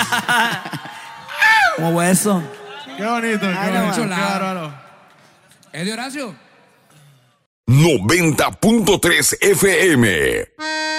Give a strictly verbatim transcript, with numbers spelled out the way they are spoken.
Como hueso. Qué bonito, qué Ay, no, bonito. man. Qué bárbaro. ¿Es de Horacio? noventa punto tres F M.